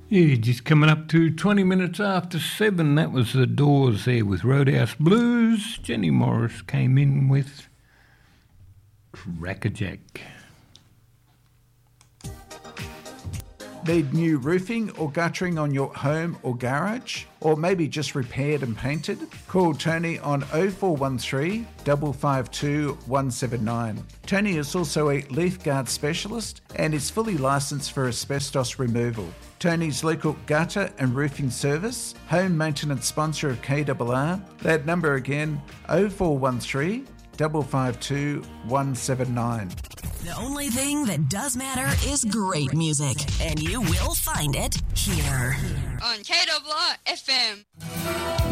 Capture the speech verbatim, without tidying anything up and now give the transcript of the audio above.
Yeah, just coming up to twenty minutes after seven. That was the Doors there with Roadhouse Blues. Jenny Morris came in with Crackerjack. Need new roofing or guttering on your home or garage? Or maybe just repaired and painted? Call Tony on oh four one three, five five two, one seven nine. Tony is also a leaf guard specialist and is fully licensed for asbestos removal. Tony's local gutter and roofing service, home maintenance sponsor of K R R. That number again, oh four one three, five five two, one seven nine. The only thing that does matter is great music, and you will find it here. On K R R F M.